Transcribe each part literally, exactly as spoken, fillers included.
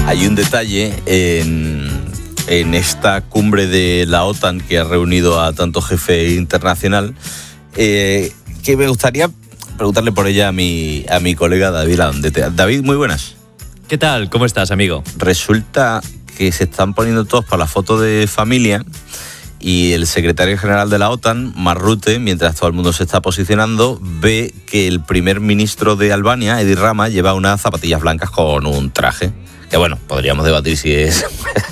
Hay un detalle en, en esta cumbre de la OTAN que ha reunido a tanto jefe internacional eh, que me gustaría preguntarle por ella a mi, a mi colega David Landete. David, muy buenas. ¿Qué tal? ¿Cómo estás, amigo? Resulta que se están poniendo todos para la foto de familia y el secretario general de la OTAN, Mark Rutte, mientras todo el mundo se está posicionando, ve que el primer ministro de Albania, Edi Rama, lleva unas zapatillas blancas con un traje. Que bueno, podríamos debatir si es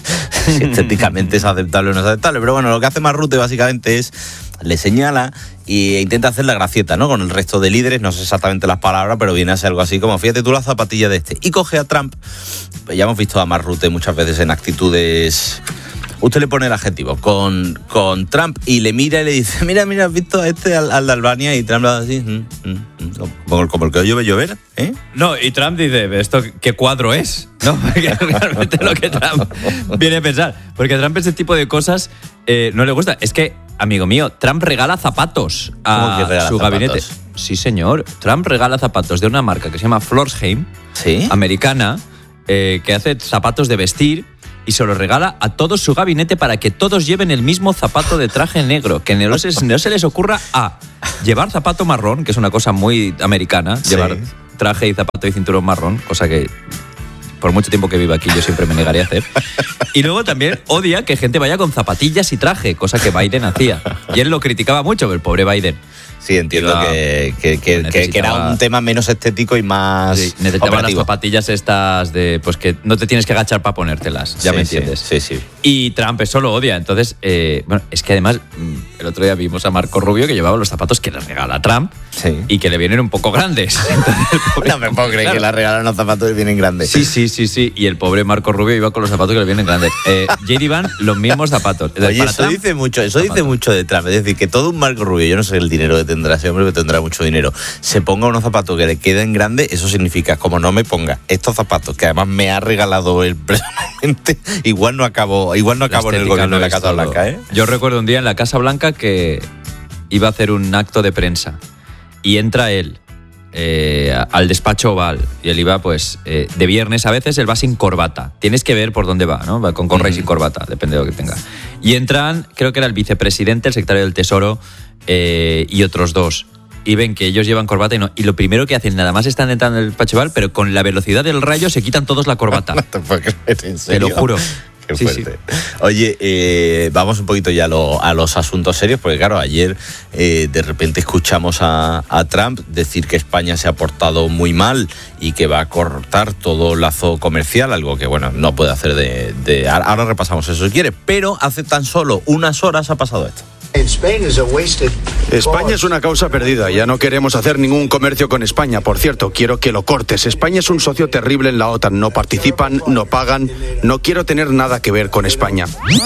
si estéticamente es aceptable o no es aceptable, pero bueno, lo que hace Mark Rutte básicamente es le señala e intenta hacer la gracieta, ¿no? Con el resto de líderes, no sé exactamente las palabras, pero viene a ser algo así como, fíjate tú la zapatilla de este. Y coge a Trump. Ya hemos visto a Mark Rutte muchas veces en actitudes... Usted le pone el adjetivo con, con Trump y le mira y le dice, mira, mira, ¿has visto a este, al, al de Albania? Y Trump lo hace así, mm, mm, mm, como, como el que llueve llover, ¿eh? No, y Trump dice, ¿esto qué cuadro es? ¿No? Porque realmente lo que Trump viene a pensar. Porque a Trump ese tipo de cosas eh, no le gusta. Es que, amigo mío, Trump regala zapatos a regala su zapatos? gabinete. Sí, señor. Trump regala zapatos de una marca que se llama Florsheim, ¿sí? Americana, eh, que hace zapatos de vestir. Y se lo regala a todo su gabinete para que todos lleven el mismo zapato de traje negro. Que no se, no se les ocurra a llevar zapato marrón, que es una cosa muy americana, sí. Llevar traje y zapato y cinturón marrón, cosa que por mucho tiempo que viva aquí yo siempre me negaría a hacer. Y luego también odia que gente vaya con zapatillas y traje, cosa que Biden hacía. Y él lo criticaba mucho, el pobre Biden. Sí, entiendo Iba, que, que, que, que, que era un tema menos estético y más sí, necesitaba operativo. Las zapatillas estas de pues que no te tienes que agachar para ponértelas, ya sí, me entiendes. Sí, sí, sí. Y Trump eso lo odia. Entonces, eh, bueno, es que además el otro día vimos a Marco Rubio que llevaba los zapatos que le regala Trump sí. y que le vienen un poco grandes. Entonces, pobre, no me puedo creer claro. que le regalan los zapatos y vienen grandes. Sí, sí, sí, sí. Y el pobre Marco Rubio iba con los zapatos que le vienen grandes. Eh, J D Van, los mismos zapatos. Oye, para eso Trump, dice mucho, eso zapatos. dice mucho de Trump. Es decir, que todo un Marco Rubio, yo no sé el dinero que tendrá ese hombre, que tendrá mucho dinero, se ponga unos zapatos que le queden grandes, eso significa, como no me ponga estos zapatos, que además me ha regalado él personalmente, igual no acabo, igual no acabo en el gobierno de la Casa Blanca, ¿eh? Yo recuerdo un día en la Casa Blanca que iba a hacer un acto de prensa y entra él eh, al despacho oval y él iba pues eh, de viernes, a veces él va sin corbata, tienes que ver por dónde va, ¿no? Va con gorra y sin corbata, depende de lo que tenga. Y entran, creo que era el vicepresidente, el secretario del Tesoro eh, y otros dos. Y ven que ellos llevan corbata y no. Y lo primero que hacen, nada más están entrando en el despacho oval, pero con la velocidad del rayo se quitan todos la corbata. No te puedo creer, ¿en serio? Te lo juro. Qué fuerte. Sí, sí. Oye, eh, vamos un poquito ya a, lo, a los asuntos serios, porque claro, ayer eh, de repente escuchamos a, a Trump decir que España se ha portado muy mal y que va a cortar todo lazo comercial, algo que bueno, no puede hacer de... de ahora repasamos eso si quiere, pero hace tan solo unas horas ha pasado esto. España es una causa perdida, ya no queremos hacer ningún comercio con España. Por cierto, quiero que lo cortes. España es un socio terrible en la OTAN, no participan, no pagan, no quiero tener nada que ver con España.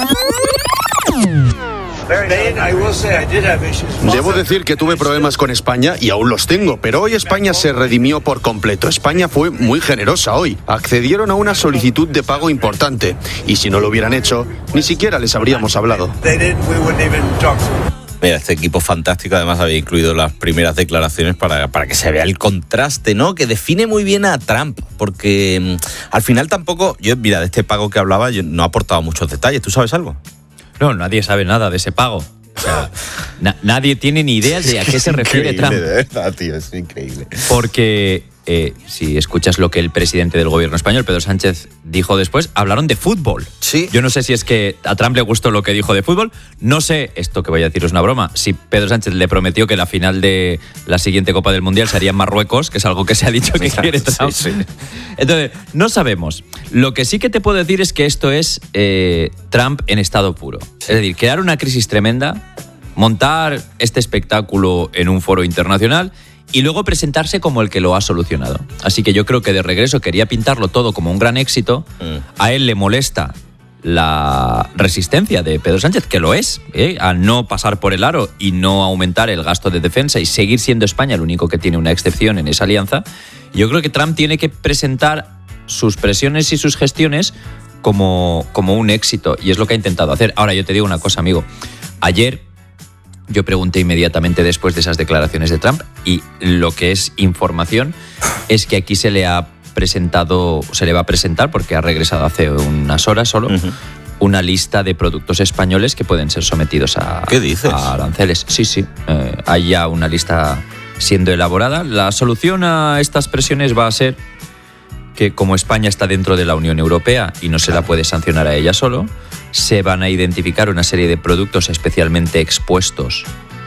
Debo decir que tuve problemas con España y aún los tengo, pero hoy España se redimió por completo. España fue muy generosa hoy. Accedieron a una solicitud de pago importante y si no lo hubieran hecho, ni siquiera les habríamos hablado. Mira, este equipo fantástico además había incluido las primeras declaraciones para, para que se vea el contraste, ¿no? Que define muy bien a Trump, porque mmm, al final tampoco, yo mira, de este pago que hablaba, yo no he aportado muchos detalles. ¿Tú sabes algo? No, nadie sabe nada de ese pago. O sea, na- nadie tiene ni idea de a qué se refiere Trump. De verdad, tío, es increíble. Porque eh, si escuchas lo que el presidente del gobierno español, Pedro Sánchez, dijo después, hablaron de fútbol. Sí. Yo no sé si es que a Trump le gustó lo que dijo de fútbol. No sé, esto que voy a decir es una broma, si Pedro Sánchez le prometió que la final de la siguiente Copa del Mundial sería en Marruecos, que es algo que se ha dicho que Exacto, quiere Trump. Sí, sí. Entonces, no sabemos. Lo que sí que te puedo decir es que esto es eh, Trump en estado puro. Es decir, crear una crisis tremenda, montar este espectáculo en un foro internacional y luego presentarse como el que lo ha solucionado. Así que yo creo que de regreso quería pintarlo todo como un gran éxito. Mm. A él le molesta la resistencia de Pedro Sánchez, que lo es, ¿eh? a no pasar por el aro y no aumentar el gasto de defensa y seguir siendo España el único que tiene una excepción en esa alianza. Yo creo que Trump tiene que presentar sus presiones y sus gestiones como, como un éxito, y es lo que ha intentado hacer. Ahora, yo te digo una cosa, amigo. Ayer yo pregunté inmediatamente después de esas declaraciones de Trump, y lo que es información es que aquí se le ha presentado, se le va a presentar, porque ha regresado hace unas horas solo, uh-huh. una lista de productos españoles que pueden ser sometidos a, ¿Qué dices? a aranceles. Sí, sí, eh, hay ya una lista siendo elaborada. La solución a estas presiones va a ser que, como España está dentro de la Unión Europea y no se la puede sancionar a ella solo, se van a identificar una serie de productos especialmente expuestos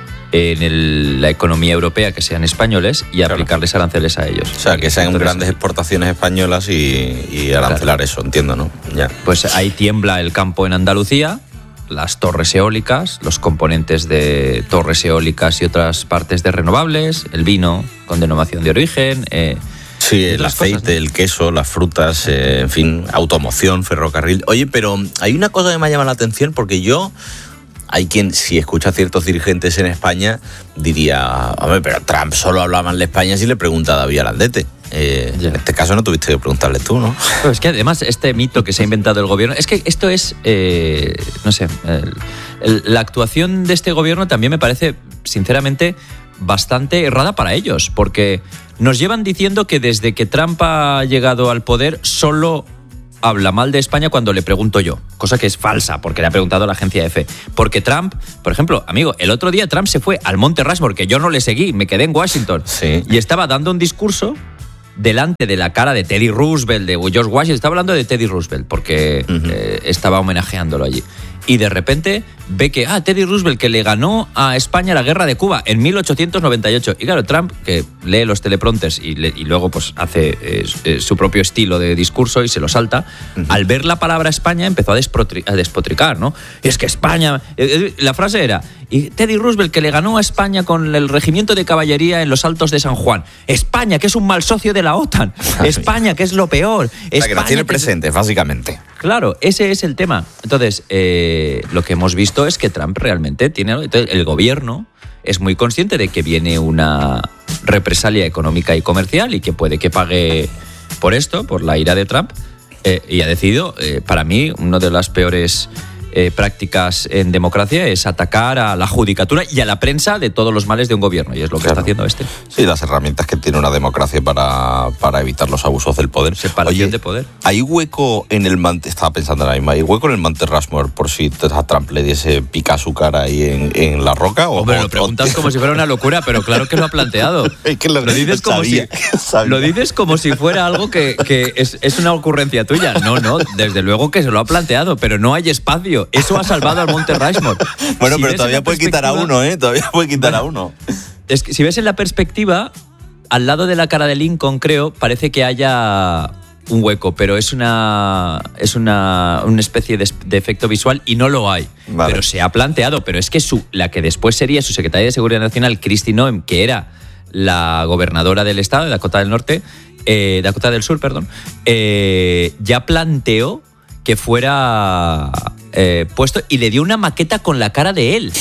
en el, la economía europea que sean españoles y claro. aplicarles aranceles a ellos. O sea, que sean Entonces, grandes exportaciones españolas y, y arancelar claro. eso, entiendo, ¿no? Ya. Pues ahí tiembla el campo en Andalucía, las torres eólicas, los componentes de torres eólicas y otras partes de renovables, el vino con denominación de origen... Eh, Sí, el aceite, cosas, ¿no? el queso, las frutas, eh, en fin, automoción, ferrocarril. Oye, pero hay una cosa que me llama la atención porque yo, hay quien, si escucha a ciertos dirigentes en España, diría, hombre, pero Trump solo habla mal de España si le pregunta a David Arandete. Eh, en este caso no tuviste que preguntarle tú, ¿no? Pero es que además este mito que se ha inventado el gobierno, es que esto es, eh, no sé, el, el, la actuación de este gobierno también me parece, sinceramente, bastante errada para ellos, porque nos llevan diciendo que desde que Trump ha llegado al poder solo habla mal de España cuando le pregunto yo, cosa que es falsa, porque le ha preguntado a la agencia Efe. Porque Trump, por ejemplo, amigo, el otro día Trump se fue al Monte Rushmore, que yo no le seguí, me quedé en Washington, sí. y estaba dando un discurso delante de la cara de Teddy Roosevelt, de George Washington, estaba hablando de Teddy Roosevelt, porque uh-huh. eh, estaba homenajeándolo allí. Y de repente ve que, ah, Teddy Roosevelt, que le ganó a España la guerra de Cuba en mil ochocientos noventa y ocho. Y claro, Trump, que lee los teleprompters y, le, y luego pues hace eh, eh, su propio estilo de discurso y se lo salta, uh-huh. al ver la palabra España empezó a, desprotri- a despotricar, ¿no? Y es que España... Eh, eh, la frase era, y Teddy Roosevelt, que le ganó a España con el regimiento de caballería en los Altos de San Juan. España, que es un mal socio de la OTAN. España, que es lo peor. O sea, que nos tiene presentes, es... básicamente. Claro, ese es el tema. Entonces, eh, lo que hemos visto es que Trump realmente tiene... Entonces, el gobierno es muy consciente de que viene una represalia económica y comercial y que puede que pague por esto, por la ira de Trump, eh, y ha decidido, eh, para mí, una de las peores... Eh, prácticas en democracia es atacar a la judicatura y a la prensa de todos los males de un gobierno, y es lo que claro. está haciendo este. Sí, las herramientas que tiene una democracia para, para evitar los abusos del poder. Separación de poder. ¿Hay hueco en el Monte, estaba pensando en la misma, hay hueco en el Monte Rushmore por si a Trump le diese pica su cara ahí en, en la roca? O, Hombre, lo preguntas o... como si fuera una locura, pero claro que lo ha planteado. Es que lo, lo dices como sabía, si sabía. Lo dices como si fuera algo que, que es, es una ocurrencia tuya. No, no, desde luego que se lo ha planteado, pero no hay espacio. Eso ha salvado al Monte Rushmore. Bueno, si pero todavía puede quitar a uno, ¿eh? Todavía puede quitar bueno, a uno. Es que si ves en la perspectiva, al lado de la cara de Lincoln, creo, parece que haya un hueco, pero es una es una, una especie de, de efecto visual y no lo hay. Vale. Pero se ha planteado, pero es que su, la que después sería su secretaria de Seguridad Nacional, Kristi Noem, que era la gobernadora del estado de Dakota del Norte, eh, Dakota del Sur, perdón, eh, ya planteó que fuera eh, puesto y le dio una maqueta con la cara de él.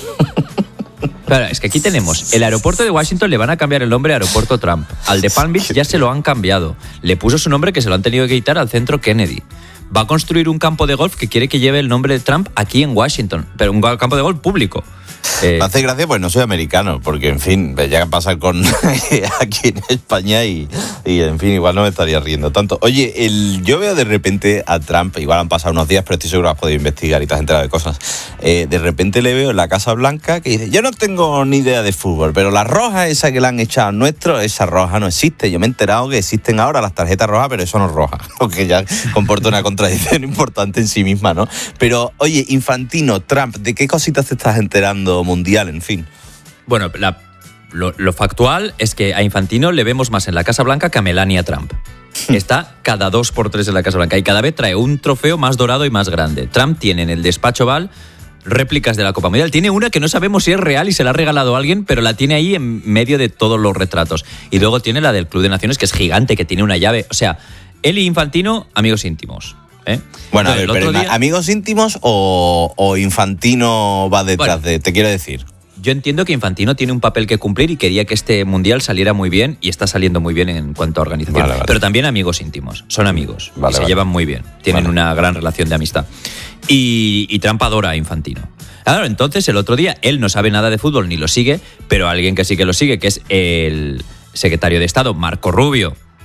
Claro, es que aquí tenemos el aeropuerto de Washington, le van a cambiar el nombre a Aeropuerto Trump. Al de Palm Beach ya se lo han cambiado. Le puso su nombre, que se lo han tenido que quitar, al Centro Kennedy. Va a construir un campo de golf que quiere que lleve el nombre de Trump aquí en Washington, pero un campo de golf público. Eh, Me hace gracia, pues no soy americano, porque en fin, ya que pasa con aquí en España y, y en fin, igual no me estaría riendo tanto. Oye, el, yo veo de repente a Trump, igual han pasado unos días, pero estoy seguro que has podido investigar y te has enterado de cosas. Eh, de repente le veo en la Casa Blanca que dice, yo no tengo ni idea de fútbol, pero la roja esa que le han echado al nuestro, esa roja no existe. Yo me he enterado que existen ahora las tarjetas rojas, pero eso no es roja, lo que ya comporta una contradicción importante en sí misma, ¿no? Pero, oye, Infantino, Trump, ¿de qué cositas te estás enterando mundial, en fin? Bueno, la, lo, lo factual es que a Infantino le vemos más en la Casa Blanca que a Melania Trump. Está cada dos por tres en la Casa Blanca y cada vez trae un trofeo más dorado y más grande. Trump tiene en el despacho Oval réplicas de la Copa Mundial. Tiene una que no sabemos si es real y se la ha regalado a alguien, pero la tiene ahí en medio de todos los retratos. Y luego tiene la del Club de Naciones, que es gigante, que tiene una llave. O sea, él y Infantino, amigos íntimos. ¿Eh? Bueno, a ver, pero día... ¿amigos íntimos o, o Infantino va detrás bueno, de...? Te quiero decir. Yo entiendo que Infantino tiene un papel que cumplir y quería que este Mundial saliera muy bien y está saliendo muy bien en cuanto a organización. Vale, vale. Pero también amigos íntimos. Son amigos. Vale, y se vale. llevan muy bien. Tienen vale. una gran relación de amistad. Y, y Trump adora a Infantino. Claro, entonces el otro día él no sabe nada de fútbol ni lo sigue, pero alguien que sí que lo sigue, que es el secretario de Estado, Marco Rubio, eh,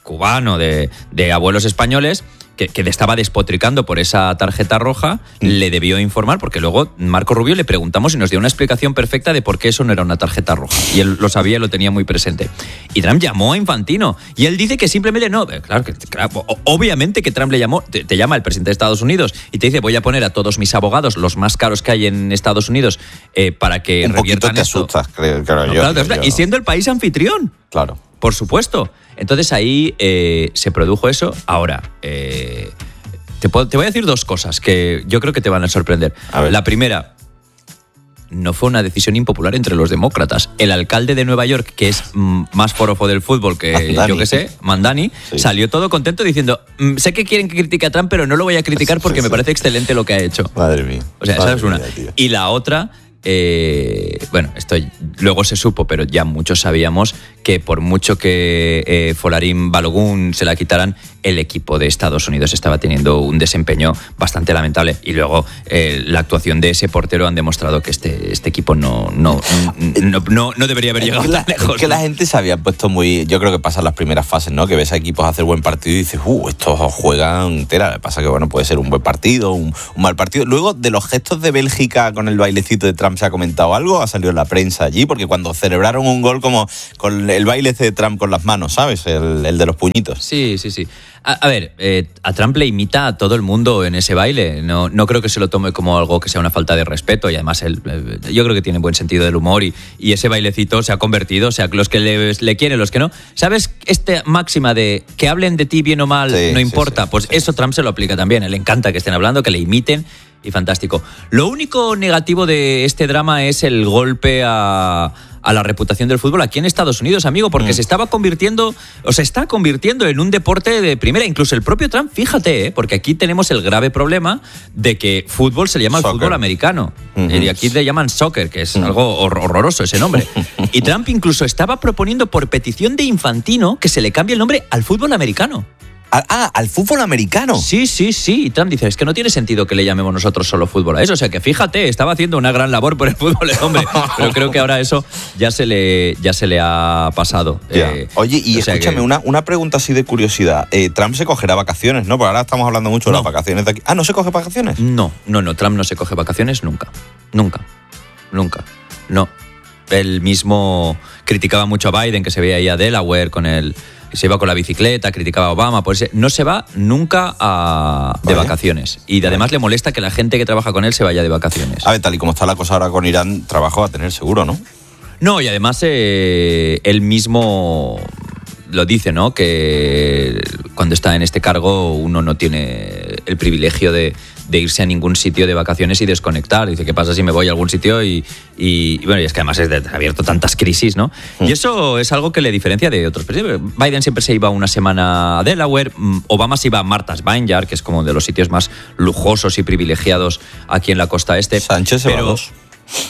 cubano de, de abuelos españoles, que, que estaba despotricando por esa tarjeta roja, mm. le debió informar, porque luego Marco Rubio le preguntamos y nos dio una explicación perfecta de por qué eso no era una tarjeta roja. Y él lo sabía y lo tenía muy presente. Y Trump llamó a Infantino y él dice que simplemente no. Claro, que, claro obviamente que Trump le llamó, te, te llama el presidente de Estados Unidos y te dice voy a poner a todos mis abogados, los más caros que hay en Estados Unidos, eh, para que un reviertan poquito te esto. asustas, creo, claro, no, yo, claro, yo, yo. Y siendo el país anfitrión. Claro. Por supuesto. Entonces ahí eh, se produjo eso. Ahora, eh, te, puedo, te voy a decir dos cosas que yo creo que te van a sorprender. A ver. La primera, no fue una decisión impopular entre los demócratas. El alcalde de Nueva York, que es mm, más forofo del fútbol que Mandani. yo que sé, Mandani, sí. salió todo contento diciendo mm, sé que quieren que critique a Trump, pero no lo voy a criticar porque sí, me parece excelente lo que ha hecho. Madre mía. O sea, Madre esa es una. mía, tío. Y la otra... Eh, bueno, esto luego se supo, pero ya muchos sabíamos que por mucho que eh, Folarin Balogun se la quitaran, el equipo de Estados Unidos estaba teniendo un desempeño bastante lamentable. Y luego eh, la actuación de ese portero han demostrado que este, este equipo no, no, no, no, no debería haber llegado la, tan lejos. Es que ¿no? la gente se había puesto muy... Yo creo que pasan las primeras fases, ¿no? Que ves a equipos hacer buen partido y dices, uh, estos juegan entera. Lo que pasa que, bueno, puede ser un buen partido, un, un mal partido. Luego, de los gestos de Bélgica con el bailecito de Trump, ¿se ha comentado algo? ¿Ha salido en la prensa allí? Porque cuando celebraron un gol como con el baile de Trump con las manos, ¿sabes? El, el de los puñitos. Sí, sí, sí. A, a ver, eh, a Trump le imita a todo el mundo en ese baile. No, no creo que se lo tome como algo que sea una falta de respeto. Y además, él, eh, yo creo que tiene buen sentido del humor. Y, y ese bailecito se ha convertido, o sea, los que le, le quieren, los que no. ¿Sabes esta máxima de que hablen de ti bien o mal, sí, no importa? Sí, sí, pues sí. Eso Trump se lo aplica también. Le encanta que estén hablando, que le imiten. Y fantástico. Lo único negativo de este drama es el golpe a, a la reputación del fútbol aquí en Estados Unidos, amigo, porque mm. se estaba convirtiendo, o se está convirtiendo en un deporte de primera. Incluso el propio Trump, fíjate, ¿eh? Porque aquí tenemos el grave problema de que fútbol se le llama el fútbol americano. Mm-hmm. Y aquí le llaman soccer, que es mm. algo hor- horroroso ese nombre. Y Trump incluso estaba proponiendo por petición de Infantino que se le cambie el nombre al fútbol americano. Ah, al fútbol americano. Sí, sí, sí. Y Trump dice, es que no tiene sentido que le llamemos nosotros solo fútbol a eso. O sea, que fíjate, estaba haciendo una gran labor por el fútbol el hombre. Pero creo que ahora eso ya se le, ya se le ha pasado. Eh, Oye, y escúchame, que... una, una pregunta así de curiosidad. Eh, Trump se cogerá vacaciones, ¿no? Porque ahora estamos hablando mucho no. de las vacaciones de aquí. Ah, ¿no se coge vacaciones? No, no, no. Trump no se coge vacaciones nunca. Nunca. Nunca. No. Él mismo criticaba mucho a Biden, que se veía ahí a Delaware con el... Se iba con la bicicleta, criticaba a Obama, pues no se va nunca a, de vale. vacaciones. Y además vale. le molesta que la gente que trabaja con él se vaya de vacaciones. A ver, tal y como está la cosa ahora con Irán, trabajo va a tener seguro, ¿no? No, y además eh, él mismo lo dice, ¿no? Que cuando está en este cargo uno no tiene el privilegio de, de irse a ningún sitio de vacaciones y desconectar. Dice, ¿qué pasa si me voy a algún sitio? Y, y, y bueno, y es que además es de, ha abierto tantas crisis, ¿no? Mm. Y eso es algo que le diferencia de otros presidentes. Biden siempre se iba una semana a Delaware, Obama se iba a Martha's Vineyard, que es como de los sitios más lujosos y privilegiados aquí en la costa este. Sánchez se pero, va a dos.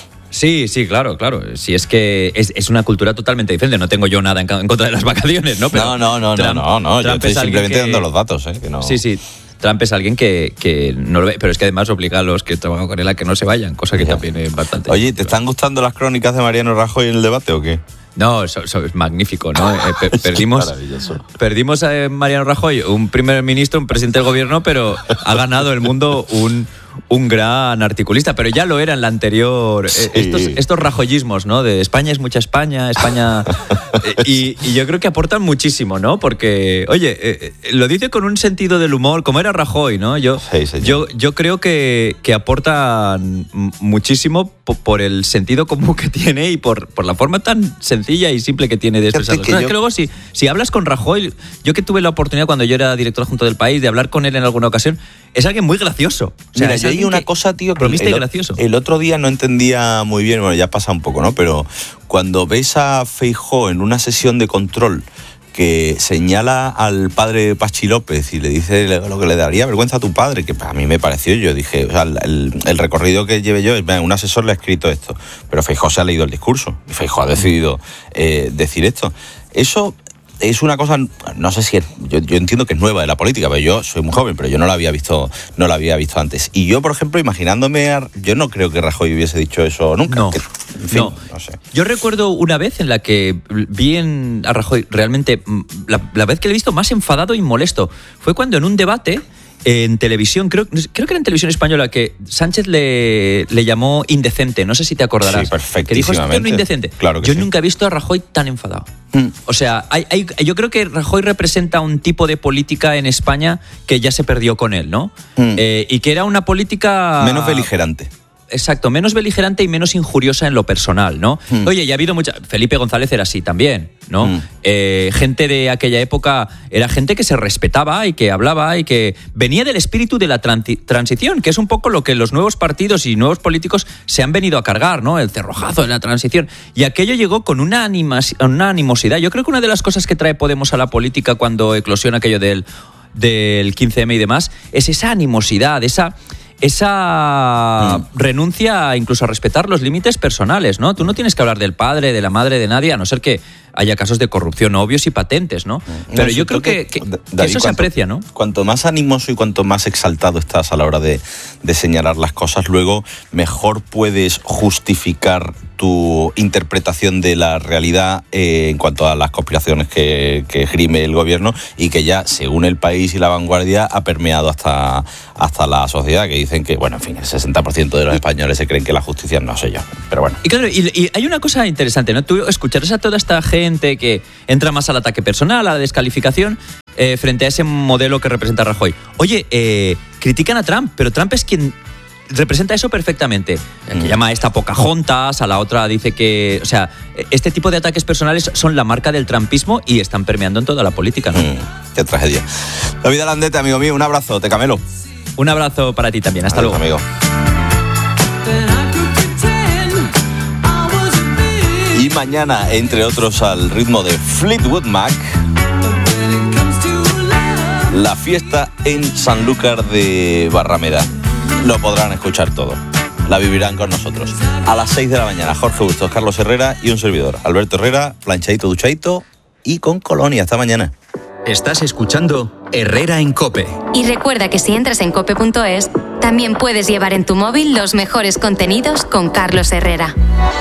Sí, sí, claro, claro. Si es que es, es una cultura totalmente diferente. No tengo yo nada en, en contra de las vacaciones, ¿no? Pero no, no, no, Trump, no, no, no. Yo estoy simplemente que, dando los datos, ¿eh? Que no... Sí, sí. Trump es alguien que, que no lo ve, pero es que además obliga a los que trabajan con él a que no se vayan, cosa que ya. también es bastante... Oye, ¿te están gustando las crónicas de Mariano Rajoy en el debate o qué? No, eso, eso es magnífico, ¿no? Eh, per, perdimos, perdimos a Mariano Rajoy, un primer ministro, un presidente del gobierno, pero ha ganado el mundo un... un gran articulista, pero ya lo era en la anterior. Sí. Estos, estos rajoyismos, ¿no? De España es mucha España, España... y, y yo creo que aportan muchísimo, ¿no? Porque, oye, eh, lo dice con un sentido del humor, como era Rajoy, ¿no? Yo, sí, yo, yo creo que, que aportan muchísimo por el sentido común que tiene y por, por la forma tan sencilla y simple que tiene de expresarlo. Que, no, yo... que luego, si, si hablas con Rajoy, yo que tuve la oportunidad cuando yo era director adjunto del País de hablar con él en alguna ocasión, es alguien muy gracioso. O sea, Mira, yo hay una cosa, tío, que el, gracioso. el otro día no entendía muy bien, bueno, ya pasa un poco, ¿no? Pero cuando ves a Feijóo en una sesión de control que señala al padre Pachi López y le dice lo que le daría vergüenza a tu padre, que a mí me pareció, yo dije, o sea, el, el recorrido que lleve yo es, un asesor le ha escrito esto, pero Feijóo se ha leído el discurso y Feijóo ha decidido eh, decir esto. Eso... es una cosa, no sé si es, yo, yo entiendo que es nueva de la política, pero yo soy muy joven, pero yo no la había visto, no la había visto antes. Y yo, por ejemplo, imaginándome, a, yo no creo que Rajoy hubiese dicho eso nunca. No, que, en fin, no. no sé. Yo recuerdo una vez en la que vi en, a Rajoy realmente, la, la vez que le he visto más enfadado y molesto, fue cuando en un debate en televisión, creo, creo que era en televisión española, que Sánchez le, le llamó indecente, no sé si te acordarás. Sí, perfectísimamente. Que dijo, esto es indecente. Claro que Yo sí. nunca he visto a Rajoy tan enfadado. Mm. O sea, hay, hay, yo creo que Rajoy representa un tipo de política en España que ya se perdió con él, ¿no? Mm. Eh, y que era una política... Menos beligerante. Exacto, menos beligerante y menos injuriosa en lo personal, ¿no? Mm. Oye, ya ha habido mucha... Felipe González era así también, ¿no? Mm. Eh, gente de aquella época era gente que se respetaba y que hablaba y que venía del espíritu de la transi- transición, que es un poco lo que los nuevos partidos y nuevos políticos se han venido a cargar, ¿no? El cerrojazo de la transición. Y aquello llegó con una, animas- una animosidad. Yo creo que una de las cosas que trae Podemos a la política cuando eclosiona aquello del, del quince eme y demás es esa animosidad, esa... esa mm. renuncia incluso a respetar los límites personales, ¿no? Tú no tienes que hablar del padre, de la madre, de nadie, a no ser que haya casos de corrupción obvios y patentes, ¿no? Pero no, yo creo que, que, que David, eso se cuanto, aprecia, ¿no? Cuanto más animoso y cuanto más exaltado estás a la hora de, de señalar las cosas, luego mejor puedes justificar tu interpretación de la realidad eh, en cuanto a las conspiraciones que, que esgrime el gobierno y que ya, según El País y La Vanguardia, ha permeado hasta, hasta la sociedad, que dicen que, bueno, en fin, el sesenta por ciento de los españoles se creen que la justicia, no sé yo, pero bueno. Y claro, y, y hay una cosa interesante, ¿no? Tú escucharás a toda esta gente que entra más al ataque personal, a la descalificación, eh, frente a ese modelo que representa Rajoy. Oye, eh, critican a Trump, pero Trump es quien representa eso perfectamente. Mm. Que llama a esta Pocahontas, a la otra dice que... O sea, este tipo de ataques personales son la marca del trumpismo y están permeando en toda la política, ¿no? Mm, qué tragedia. David Alandete, amigo mío, un abrazo, te camelo. Un abrazo para ti también, hasta Adiós, luego. Amigo. Y mañana, entre otros, al ritmo de Fleetwood Mac, la fiesta en Sanlúcar de Barrameda. Lo podrán escuchar todo. La vivirán con nosotros. A las seis de la mañana, Jorge Bustos, Carlos Herrera y un servidor, Alberto Herrera, planchadito, duchadito y con colonia. Hasta mañana. Estás escuchando Herrera en COPE. Y recuerda que si entras en cope punto es, también puedes llevar en tu móvil los mejores contenidos con Carlos Herrera.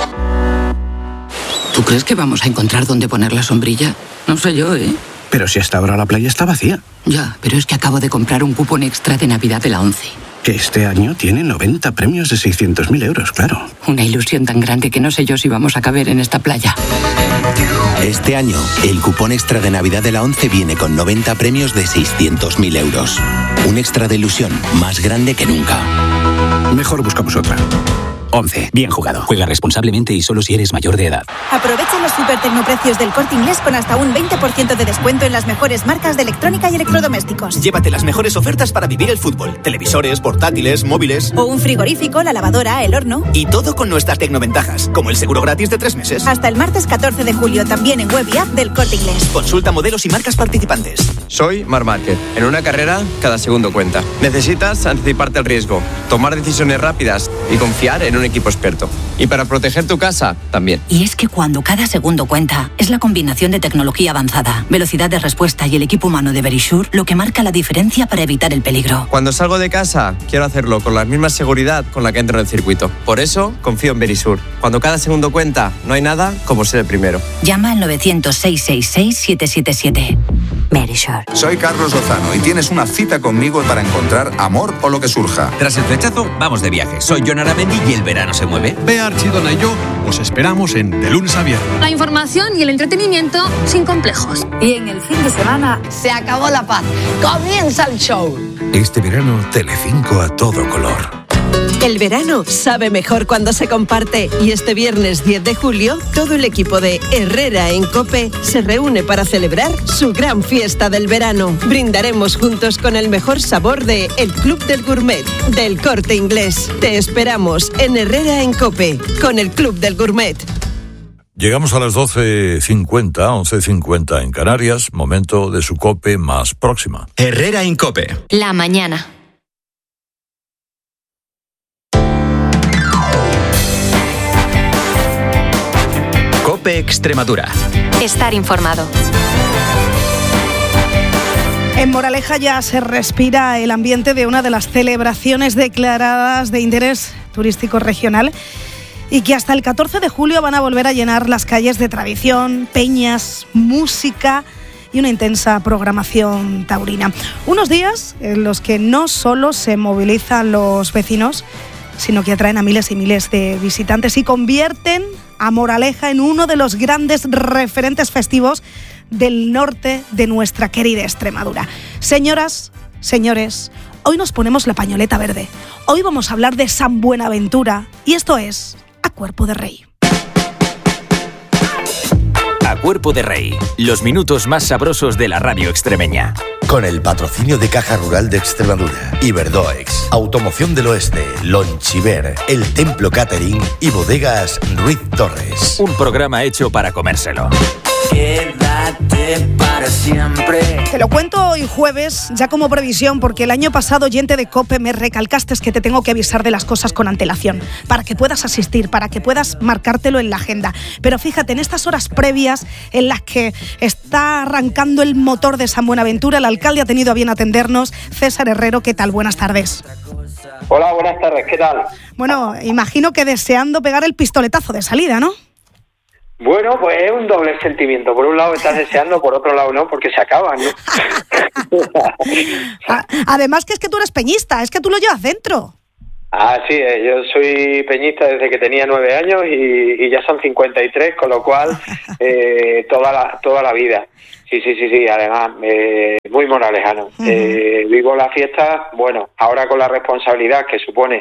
¿Tú crees que vamos a encontrar dónde poner la sombrilla? No sé yo, ¿eh? Pero si hasta ahora la playa está vacía. Ya, pero es que acabo de comprar un cupón extra de Navidad de la ONCE. Que este año tiene noventa premios de seiscientos mil euros, claro. Una ilusión tan grande que no sé yo si vamos a caber en esta playa. Este año, el cupón extra de Navidad de la ONCE viene con noventa premios de seiscientos mil euros. Un extra de ilusión más grande que nunca. Mejor buscamos otra. ONCE. Bien jugado. Juega responsablemente y solo si eres mayor de edad. Aprovecha los super tecnoprecios del Corte Inglés con hasta un veinte por ciento de descuento en las mejores marcas de electrónica y electrodomésticos. Llévate las mejores ofertas para vivir el fútbol. Televisores, portátiles, móviles. O un frigorífico, la lavadora, el horno. Y todo con nuestras tecnoventajas, como el seguro gratis de tres meses. Hasta el martes catorce de julio, también en web y app del Corte Inglés. Consulta modelos y marcas participantes. Soy Mar Márquez. En una carrera, cada segundo cuenta. Necesitas anticiparte al riesgo, tomar decisiones rápidas y confiar en un equipo experto. Y para proteger tu casa, también. Y es que cuando cada segundo cuenta, es la combinación de tecnología avanzada, velocidad de respuesta y el equipo humano de Verisure lo que marca la diferencia para evitar el peligro. Cuando salgo de casa, quiero hacerlo con la misma seguridad con la que entro en el circuito. Por eso, confío en Verisure. Cuando cada segundo cuenta, no hay nada como ser el primero. Llama al novecientos, seiscientos sesenta y seis, siete siete siete. Verisure. Soy Carlos Lozano y tienes una cita conmigo para encontrar amor o lo que surja. Tras el flechazo, vamos de viaje. Soy Jon Aramendi y el verano se mueve. Bea Archidona y yo os esperamos en De Lunes a Viernes. La información y el entretenimiento sin complejos. Y en el fin de semana se acabó la paz. Comienza el show. Este verano, Telecinco a todo color. El verano sabe mejor cuando se comparte y este viernes diez de julio todo el equipo de Herrera en COPE se reúne para celebrar su gran fiesta del verano. Brindaremos juntos con el mejor sabor de El Club del Gourmet del Corte Inglés. Te esperamos en Herrera en COPE con el Club del Gourmet. Llegamos a las doce cincuenta, once cincuenta en Canarias, momento de su COPE más próxima. Herrera en COPE. La mañana. COPE Extremadura. Estar informado. En Moraleja ya se respira el ambiente de una de las celebraciones declaradas de interés turístico regional y que hasta el catorce de julio van a volver a llenar las calles de tradición, peñas, música y una intensa programación taurina. Unos días en los que no solo se movilizan los vecinos, sino que atraen a miles y miles de visitantes y convierten a Moraleja en uno de los grandes referentes festivos del norte de nuestra querida Extremadura. Señoras, señores, hoy nos ponemos la pañoleta verde. Hoy vamos a hablar de San Buenaventura y esto es A Cuerpo de Rey. A Cuerpo de Rey, los minutos más sabrosos de la radio extremeña. Con el patrocinio de Caja Rural de Extremadura, Iberdoex, Automoción del Oeste, Lonchiver, El Templo Catering y Bodegas Ruiz Torres. Un programa hecho para comérselo. Quédate para siempre. Te lo cuento hoy jueves, ya como previsión, porque el año pasado, oyente de COPE, me recalcaste que te tengo que avisar de las cosas con antelación, para que puedas asistir, para que puedas marcártelo en la agenda. Pero fíjate, en estas horas previas en las que está arrancando el motor de San Buenaventura, el alcalde ha tenido a bien atendernos. César Herrero, ¿qué tal? Buenas tardes. Hola, buenas tardes, ¿qué tal? Bueno, imagino que deseando pegar el pistoletazo de salida, ¿no? Bueno, pues es un doble sentimiento. Por un lado estás deseando, por otro lado no, porque se acaban, ¿no? Además que es que tú eres peñista, es que tú lo llevas dentro. Ah, sí, yo soy peñista desde que tenía nueve años y, y ya son cincuenta y tres, con lo cual eh, toda la toda la vida. Sí, sí, sí, sí, además eh, muy moralejano. Uh-huh. Eh, vivo la fiesta, bueno, ahora con la responsabilidad que supone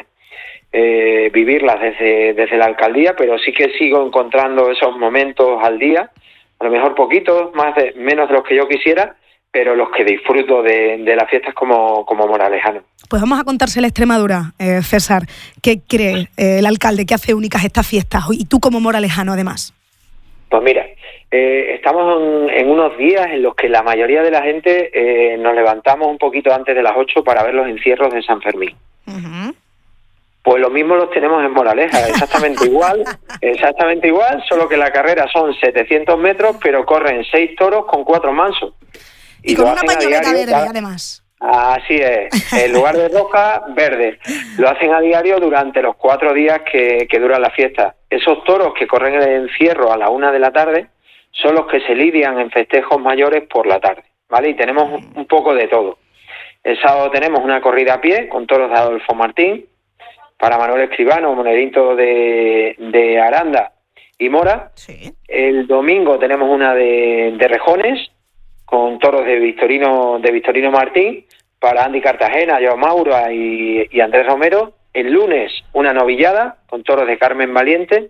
Eh, vivirlas desde, desde la alcaldía, pero sí que sigo encontrando esos momentos al día, a lo mejor poquitos, más de, menos de los que yo quisiera, pero los que disfruto de, de las fiestas como, como moralejano. Pues vamos a contarse la Extremadura, eh, César. ¿Qué cree eh, el alcalde que hace únicas estas fiestas? Y tú como moralejano, además. Pues mira, eh, estamos en, en unos días en los que la mayoría de la gente eh, nos levantamos un poquito antes de las ocho para ver los encierros de San Fermín. Uh-huh. Pues lo mismo los tenemos en Moraleja, exactamente igual, exactamente igual, solo que la carrera son setecientos metros, pero corren seis toros con cuatro mansos. Y, y con una pañoleta verde, cada... además. Así es, en lugar de roja, verde. Lo hacen a diario durante los cuatro días que, que dura la fiesta. Esos toros que corren el encierro a la una de la tarde son los que se lidian en festejos mayores por la tarde, ¿vale? Y tenemos un poco de todo. El sábado tenemos una corrida a pie con toros de Adolfo Martín, para Manuel Escribano, monedito de, de Aranda y Mora. Sí. El domingo tenemos una de, de Rejones, con toros de Victorino de Victorino Martín, para Andy Cartagena, Joao Maura y, y Andrés Romero. El lunes una novillada, con toros de Carmen Valiente.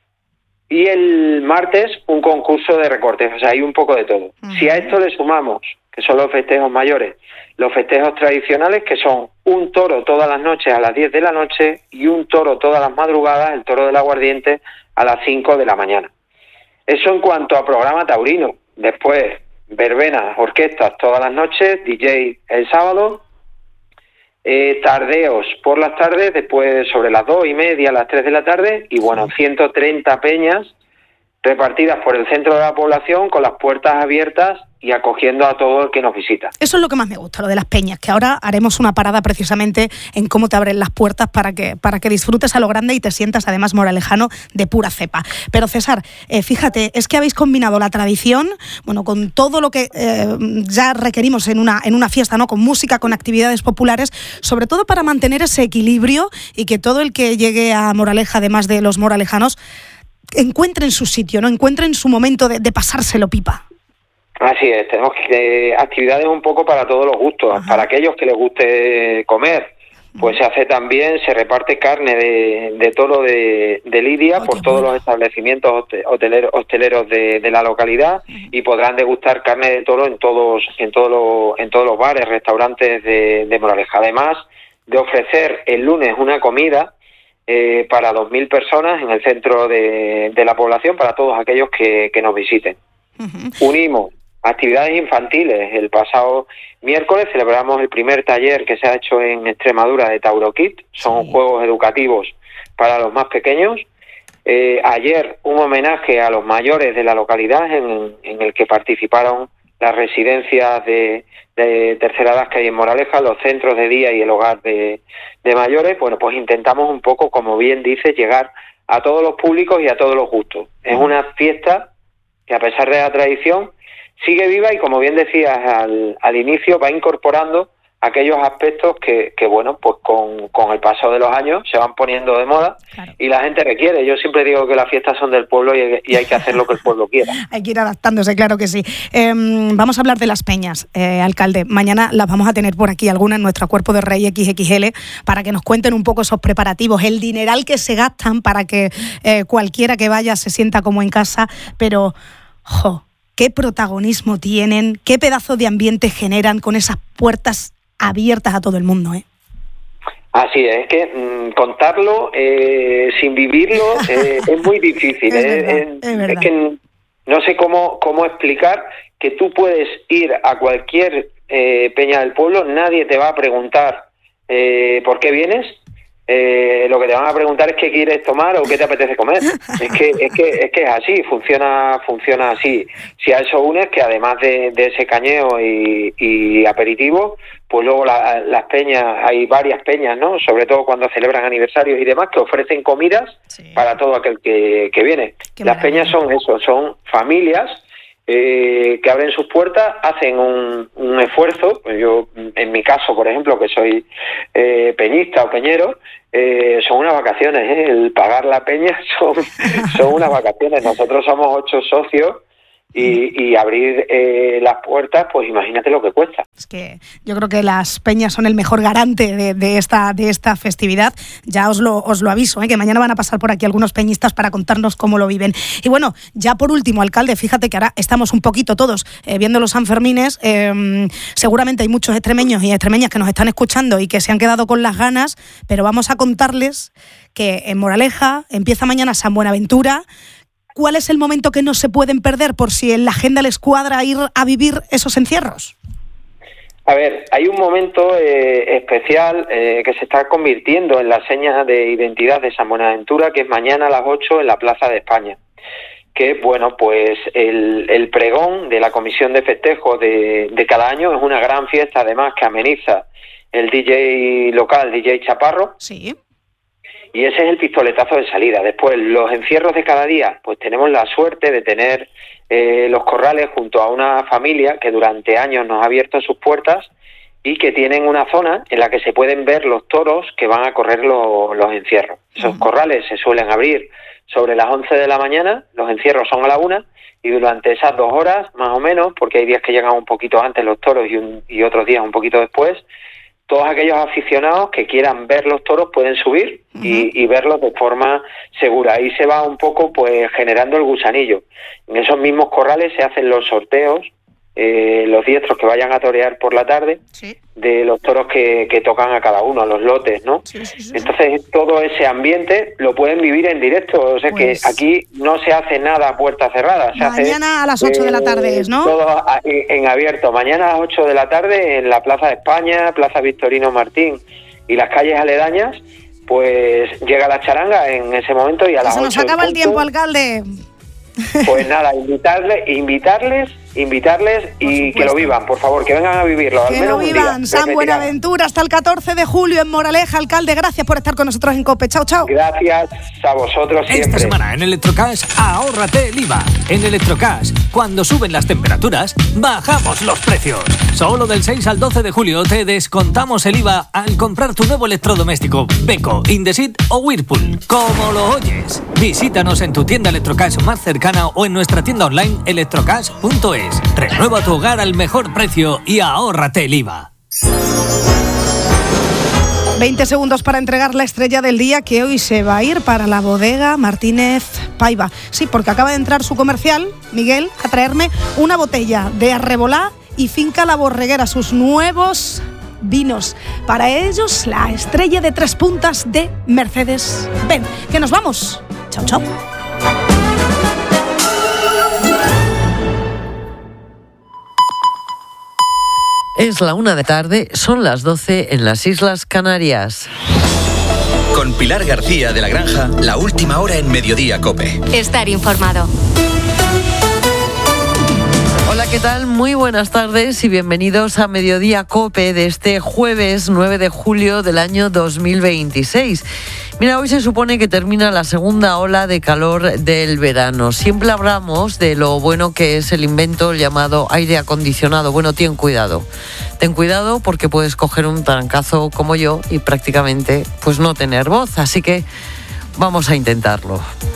Y el martes un concurso de recortes, o sea, hay un poco de todo. Uh-huh. Si a esto le sumamos, que son los festejos mayores, los festejos tradicionales, que son un toro todas las noches a las diez de la noche y un toro todas las madrugadas, el toro del aguardiente, a las cinco de la mañana. Eso en cuanto a programa taurino. Después, verbenas, orquestas todas las noches, D J el sábado, eh, tardeos por las tardes, después sobre las dos y media, a las tres de la tarde, y bueno, ciento treinta peñas repartidas por el centro de la población con las puertas abiertas y acogiendo a todo el que nos visita. Eso es lo que más me gusta, lo de las peñas, que ahora haremos una parada precisamente en cómo te abren las puertas para que, para que disfrutes a lo grande y te sientas además moralejano de pura cepa. Pero César, eh, fíjate, es que habéis combinado la tradición, bueno, con todo lo que eh, ya requerimos en una, en una fiesta, ¿no? Con música, con actividades populares, sobre todo para mantener ese equilibrio y que todo el que llegue a Moraleja, además de los moralejanos, encuentren su sitio, ¿no? Encuentren su momento de, de pasárselo pipa. Así es, tenemos que, actividades un poco para todos los gustos. Ajá. Para aquellos que les guste comer, pues se hace también, se reparte carne de, de toro de, de lidia oh, por todos bueno. los establecimientos hoteleros, hosteleros de, de la localidad, uh-huh. y podrán degustar carne de toro en todos, en todos los, en todos los bares, restaurantes de, de Moraleja. Además de ofrecer el lunes una comida eh, para dos mil personas en el centro de, de la población, para todos aquellos que, que nos visiten. Uh-huh. Unimos actividades infantiles. El pasado miércoles celebramos el primer taller que se ha hecho en Extremadura de Tauro Kit. Son sí. juegos educativos para los más pequeños. Eh, ayer un homenaje a los mayores de la localidad en, en el que participaron las residencias de, de tercera edad que hay en Moraleja, los centros de día y el hogar de, de mayores. Bueno, pues intentamos un poco, como bien dices, llegar a todos los públicos y a todos los gustos. Es una fiesta que, a pesar de la tradición, sigue viva y, como bien decías al, al inicio, va incorporando aquellos aspectos que, que bueno, pues con, con el paso de los años se van poniendo de moda, claro, y la gente requiere. Yo siempre digo que las fiestas son del pueblo y, y hay que hacer lo que el pueblo quiera. Hay que ir adaptándose, claro que sí. Eh, vamos a hablar de las peñas, eh, alcalde. Mañana las vamos a tener por aquí algunas en nuestro Cuerpo de Rey equis equis ele para que nos cuenten un poco esos preparativos, el dineral que se gastan para que eh, cualquiera que vaya se sienta como en casa, pero, jo, qué protagonismo tienen, qué pedazo de ambiente generan con esas puertas abiertas a todo el mundo, ¿eh? Así es, es que mmm, contarlo eh, sin vivirlo eh, es muy difícil. Es, eh, verdad, es, es, verdad. es que no sé cómo, cómo explicar que tú puedes ir a cualquier eh, peña del pueblo, nadie te va a preguntar eh, por qué vienes. Eh, lo que te van a preguntar es qué quieres tomar o qué te apetece comer. Es que es que es que es así, funciona funciona así. Si a eso unes que, además de, de ese cañeo y, y aperitivo, pues luego la, las peñas, hay varias peñas, ¿no? Sobre todo cuando celebran aniversarios y demás, que ofrecen comidas, sí, para todo aquel que, que viene. Qué las maravilla. Peñas son eso, son familias Eh, que abren sus puertas, hacen un, un esfuerzo. Yo, en mi caso, por ejemplo, que soy eh, peñista o peñero, eh, son unas vacaciones, ¿eh? El pagar la peña son, son unas vacaciones. Nosotros somos ocho socios y, y abrir eh, las puertas, pues imagínate lo que cuesta. Es que yo creo que las peñas son el mejor garante de, de esta de esta festividad. Ya os lo os lo aviso, ¿eh? Que mañana van a pasar por aquí algunos peñistas para contarnos cómo lo viven. Y bueno, ya por último, alcalde, fíjate que ahora estamos un poquito todos eh, viendo los Sanfermines. Eh, seguramente hay muchos extremeños y extremeñas que nos están escuchando y que se han quedado con las ganas, pero vamos a contarles que en Moraleja empieza mañana San Buenaventura. ¿Cuál es el momento que no se pueden perder por si en la agenda les cuadra ir a vivir esos encierros? A ver, hay un momento eh, especial eh, que se está convirtiendo en la seña de identidad de San Buenaventura, que es mañana a las ocho en la Plaza de España. Que, bueno, pues el, el pregón de la Comisión de Festejos de, de cada año es una gran fiesta, además, que ameniza el D J local, D J Chaparro. Sí. Y ese es el pistoletazo de salida. Después, los encierros de cada día, pues tenemos la suerte de tener eh, los corrales junto a una familia que durante años nos ha abierto sus puertas y que tienen una zona en la que se pueden ver los toros que van a correr lo, los encierros. Esos uh-huh. corrales se suelen abrir sobre las once de la mañana, los encierros son a la una, y durante esas dos horas, más o menos, porque hay días que llegan un poquito antes los toros y, un, y otros días un poquito después, todos aquellos aficionados que quieran ver los toros pueden subir uh-huh. y, y verlos de forma segura. Ahí se va un poco pues generando el gusanillo. En esos mismos corrales se hacen los sorteos, eh, los diestros que vayan a torear por la tarde, sí. de los toros que, que tocan a cada uno, los lotes, ¿no? Sí, sí, sí, Entonces, todo ese ambiente lo pueden vivir en directo. O sea, pues... que aquí no se hace nada a puerta cerrada. Se Mañana hace, a las ocho eh, de la tarde es, ¿no? Todo en abierto. Mañana a las ocho de la tarde en la Plaza de España, Plaza Victorino Martín y las calles aledañas, pues llega la charanga en ese momento y a las ocho... Se nos acaba el tiempo, alcalde. Pues nada, invitarles, invitarles, invitarles y que lo vivan, por favor, que vengan a vivirlo. Que al menos lo vivan. Un día, San Buenaventura hasta el catorce de julio en Moraleja. Alcalde, gracias por estar con nosotros en COPE. Chao, chao. Gracias a vosotros siempre. Esta semana en Electrocash, ahórrate el I V A. En Electrocash, cuando suben las temperaturas, bajamos los precios. Solo del seis al doce de julio te descontamos el I V A al comprar tu nuevo electrodoméstico Beko, Indesit o Whirlpool. Como lo oyes. Visítanos en tu tienda Electrocash más cercana o en nuestra tienda online electrocash punto es. Renueva tu hogar al mejor precio y ahórrate el I V A. veinte segundos para entregar la estrella del día, que hoy se va a ir para la bodega Martínez Paiva. Sí, porque acaba de entrar su comercial, Miguel, a traerme una botella de Arrebolá y Finca La Borreguera, sus nuevos vinos. Para ellos, la estrella de tres puntas de Mercedes. Ven, que nos vamos. Chao, chao. Es la una de tarde, son las doce en las Islas Canarias. Con Pilar García de la Granja, la última hora en Mediodía COPE. Estar informado. Hola, ¿qué tal? Muy buenas tardes y bienvenidos a Mediodía COPE de este jueves nueve de julio del año dos mil veintiséis. Mira, hoy se supone que termina la segunda ola de calor del verano. Siempre hablamos de lo bueno que es el invento llamado aire acondicionado. Bueno, ten cuidado. Ten cuidado porque puedes coger un trancazo como yo y prácticamente pues no tener voz. Así que vamos a intentarlo.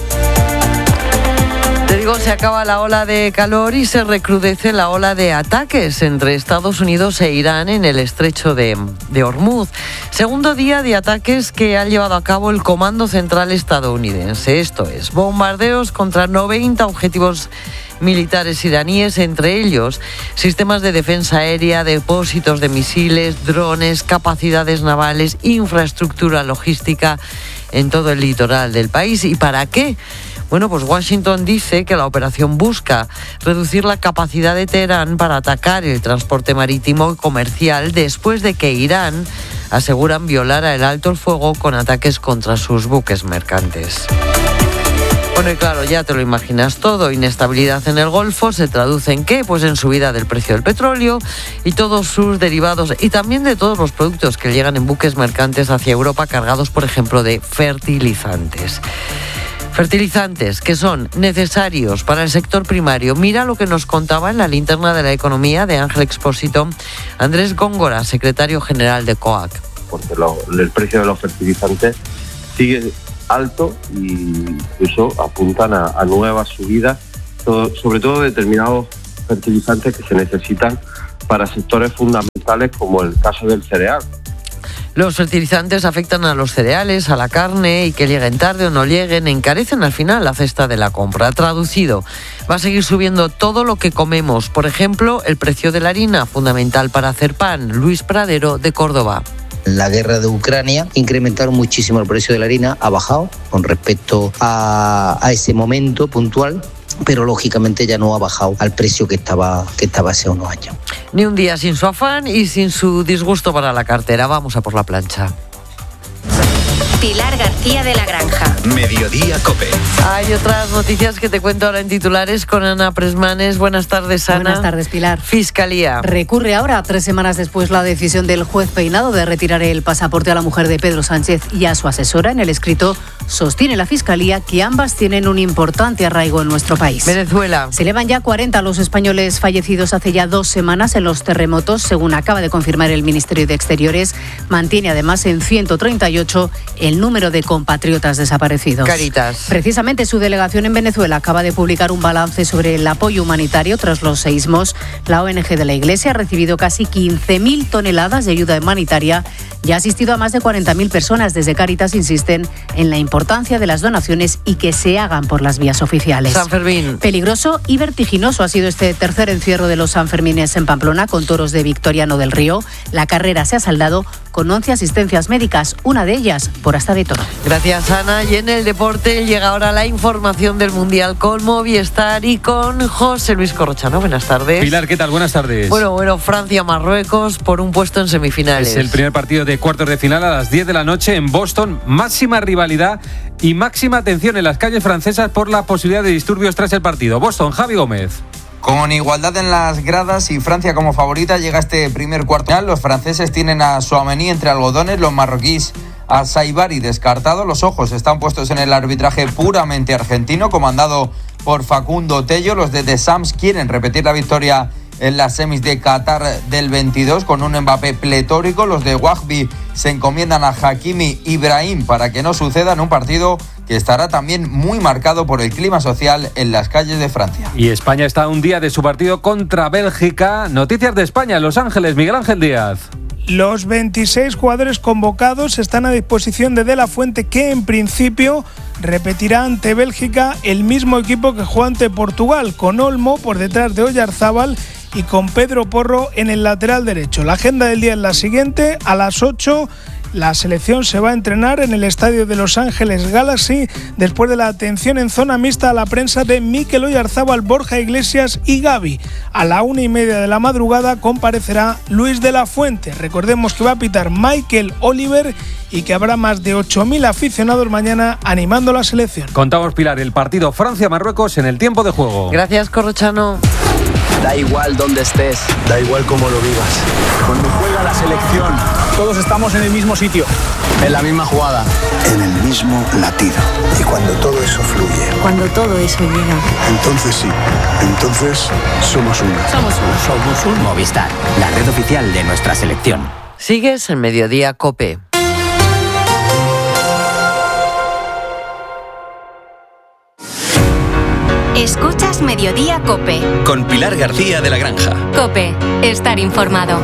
Te digo, se acaba la ola de calor y se recrudece la ola de ataques entre Estados Unidos e Irán en el estrecho de, de Hormuz. Segundo día de ataques que ha llevado a cabo el Comando Central estadounidense. Esto es, bombardeos contra noventa objetivos militares iraníes, entre ellos sistemas de defensa aérea, depósitos de misiles, drones, capacidades navales, infraestructura logística en todo el litoral del país. ¿Y para qué? Bueno, pues Washington dice que la operación busca reducir la capacidad de Teherán para atacar el transporte marítimo y comercial después de que Irán, aseguran, violara el alto el fuego con ataques contra sus buques mercantes. Bueno, y claro, ya te lo imaginas todo. Inestabilidad en el Golfo se traduce en ¿qué? Pues en subida del precio del petróleo y todos sus derivados y también de todos los productos que llegan en buques mercantes hacia Europa cargados, por ejemplo, de fertilizantes. Fertilizantes que son necesarios para el sector primario. Mira lo que nos contaba en la linterna de la economía de Ángel Expósito Andrés Góngora, secretario general de C O A C. Porque lo, el precio de los fertilizantes sigue alto y incluso apuntan a, a nuevas subidas, todo, sobre todo determinados fertilizantes que se necesitan para sectores fundamentales como el caso del cereal. Los fertilizantes afectan a los cereales, a la carne y que lleguen tarde o no lleguen, encarecen al final la cesta de la compra. Traducido, va a seguir subiendo todo lo que comemos. Por ejemplo, el precio de la harina, fundamental para hacer pan. Luis Pradero, de Córdoba. La guerra de Ucrania incrementaron muchísimo el precio de la harina, ha bajado con respecto a, a ese momento puntual, pero lógicamente ya no ha bajado al precio que estaba, que estaba hace unos años. Ni un día sin su afán y sin su disgusto para la cartera. Vamos a por la plancha. Pilar García de la Granja. Mediodía COPE. Hay otras noticias que te cuento ahora en titulares con Ana Presmanes. Buenas tardes, Ana. Buenas tardes, Pilar. Fiscalía. Recurre ahora, tres semanas después, la decisión del juez Peinado de retirar el pasaporte a la mujer de Pedro Sánchez y a su asesora. En el escrito sostiene la Fiscalía que ambas tienen un importante arraigo en nuestro país. Venezuela. Se elevan ya cuarenta los españoles fallecidos hace ya dos semanas en los terremotos, según acaba de confirmar el Ministerio de Exteriores. Mantiene además en ciento treinta y ocho el número de compatriotas desaparecidos. Caritas. Precisamente su delegación en Venezuela acaba de publicar un balance sobre el apoyo humanitario tras los seísmos. La O N G de la Iglesia ha recibido casi quince mil toneladas de ayuda humanitaria y ha asistido a más de cuarenta mil personas. Desde Caritas insisten en la importancia de las donaciones y que se hagan por las vías oficiales. San Fermín. Peligroso y vertiginoso ha sido este tercer encierro de los Sanfermines en Pamplona con toros de Victoriano del Río. La carrera se ha saldado con once asistencias médicas, una de ellas por hasta de toro. Gracias, Ana. Y en el deporte llega ahora la información del Mundial con Movistar y con José Luis Corrochano. Buenas tardes. Pilar, ¿qué tal? Buenas tardes. Bueno, bueno, Francia-Marruecos por un puesto en semifinales. Es el primer partido de cuartos de final a las diez de la noche en Boston. Máxima rivalidad y máxima atención en las calles francesas por la posibilidad de disturbios tras el partido. Boston, Javi Gómez. Con igualdad en las gradas y Francia como favorita llega este primer cuarto final. Los franceses tienen a Tchouaméni entre algodones, los marroquíes a Saibari descartado. Los ojos están puestos en el arbitraje puramente argentino, comandado por Facundo Tello. Los de The Sams quieren repetir la victoria en las semis de Qatar del veintidós con un Mbappé pletórico. Los de Wahbi se encomiendan a Hakimi Ibrahim para que no suceda en un partido que estará también muy marcado por el clima social en las calles de Francia. Y España está a un día de su partido contra Bélgica. Noticias de España en Los Ángeles, Miguel Ángel Díaz. Los veintiséis jugadores convocados están a disposición de De La Fuente, que en principio repetirá ante Bélgica el mismo equipo que jugó ante Portugal, con Olmo por detrás de Oyarzábal y con Pedro Porro en el lateral derecho. La agenda del día es la siguiente: a las ocho la selección se va a entrenar en el estadio de Los Ángeles Galaxy después de la atención en zona mixta a la prensa de Mikel Oyarzábal, Borja Iglesias y Gavi. A la una y media de la madrugada comparecerá Luis de la Fuente. Recordemos que va a pitar Michael Oliver y que habrá más de ocho mil aficionados mañana animando la selección. Contamos, Pilar, el partido Francia-Marruecos en el tiempo de juego. Gracias, Corrochano. Da igual dónde estés, da igual cómo lo vivas. Cuando juega la selección, todos estamos en el mismo sitio, en la misma jugada, en el mismo latido. Y cuando todo eso fluye, cuando todo eso llega, entonces sí, entonces somos uno. Somos uno. Somos un Movistar, la red oficial de nuestra selección. Sigues en Mediodía COPE. Escuchas Mediodía COPE. Con Pilar García de la Granja. COPE, estar informado.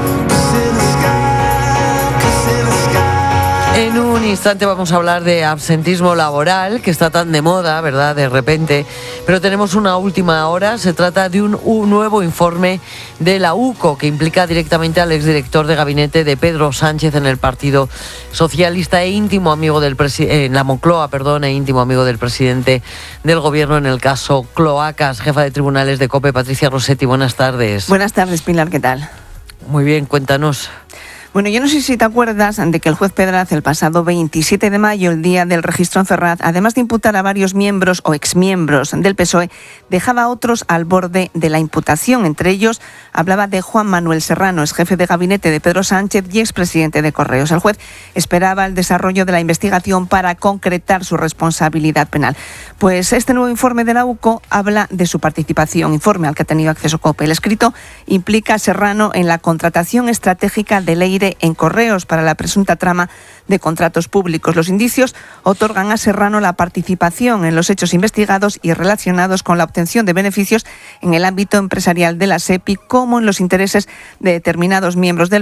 En un instante vamos a hablar de absentismo laboral, que está tan de moda, ¿verdad?, de repente. Pero tenemos una última hora. Se trata de un, un nuevo informe de la U C O, que implica directamente al exdirector de gabinete de Pedro Sánchez en el Partido Socialista e íntimo amigo del presidente, en la Moncloa, perdón, e íntimo amigo del presidente del Gobierno en el caso Cloacas. Jefa de tribunales de COPE, Patricia Rossetti, buenas tardes. Buenas tardes, Pilar, ¿qué tal? Muy bien, cuéntanos. Bueno, yo no sé si te acuerdas de que el juez Pedraz el pasado veintisiete de mayo, el día del registro en Ferraz, además de imputar a varios miembros o exmiembros del P S O E, dejaba a otros al borde de la imputación. Entre ellos hablaba de Juan Manuel Serrano, ex jefe de gabinete de Pedro Sánchez y expresidente de Correos. El juez esperaba el desarrollo de la investigación para concretar su responsabilidad penal. Pues este nuevo informe de la U C O habla de su participación, informe al que ha tenido acceso COPE. El escrito implica a Serrano en la contratación estratégica de Leire en Correos para la presunta trama de contratos públicos. Los indicios otorgan a Serrano la participación en los hechos investigados y relacionados con la obtención de beneficios en el ámbito empresarial de la SEPI, como en los intereses de determinados miembros del